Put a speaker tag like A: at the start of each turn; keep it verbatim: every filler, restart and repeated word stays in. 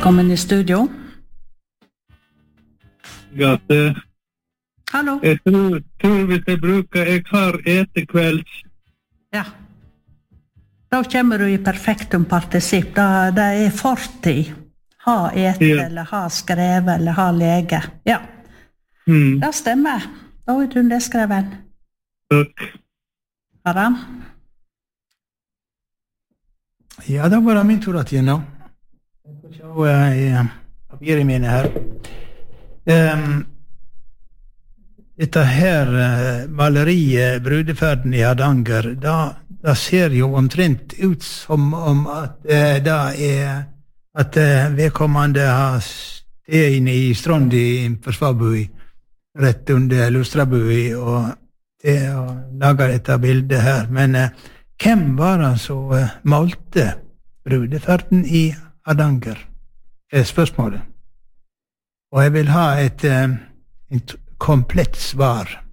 A: Velkommen i studio.
B: Gate.
A: Hallo.
B: Jeg tror, tror hvis jeg bruker, jeg har etekvelds.
A: Ja. Da kommer du i perfektum partisipp. Da, det er fortid. Ha ete,
B: Ja.
A: eller ha skrevet, eller ha lege. Ja.
B: Mm.
A: Det stemmer. Da er du nedskreven.
B: Takk.
A: Aram?
C: Ja, da var det min tur at jeg nå. Jeg får se i papiret mine her. Um, dette her uh, maleriet, Brudeferden i Hardanger, da, da ser jo omtrent ut som om at uh, det er at uh, vedkommende har sted inne i Strand i Forsvarbui, rett under Lustrabui, og det har laget dette bildet her. Men uh, hvem var det som uh, malte Brudeferden i Hardanger? Er spørsmålet. Og jeg vil ha et, uh, et komplett svar.